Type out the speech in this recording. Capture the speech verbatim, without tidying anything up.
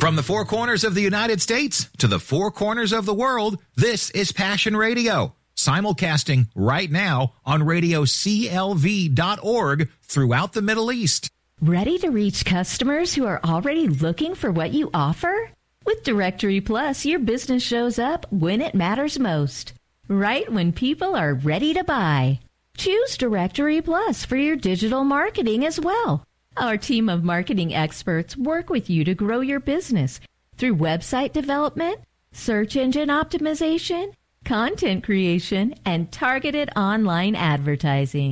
From the four corners of the United States to the four corners of the world, this is Passion Radio, simulcasting right now on radio C L V dot org throughout the Middle East. Ready to reach customers who are already looking for what you offer? With Directory Plus, your business shows up when it matters most, right when people are ready to buy. Choose Directory Plus for your digital marketing as well. Our team of marketing experts work with you to grow your business through website development, search engine optimization, content creation, and targeted online advertising.